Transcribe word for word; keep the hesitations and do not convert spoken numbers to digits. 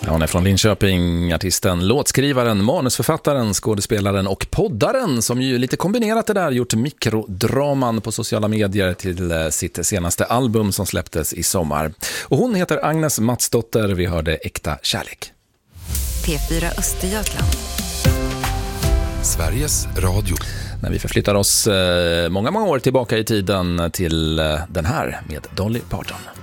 Ja, hon är från Linköping, artisten, låtskrivaren, manusförfattaren, skådespelaren och poddaren som ju lite kombinerat det där gjort mikrodraman på sociala medier till sitt senaste album som släpptes i sommar. Och hon heter Agnes Matsdotter, vi hörde Äkta kärlek. P fyra Östergötland. Sveriges Radio. När vi förflyttar oss många, många år tillbaka i tiden till den här med Dolly Parton.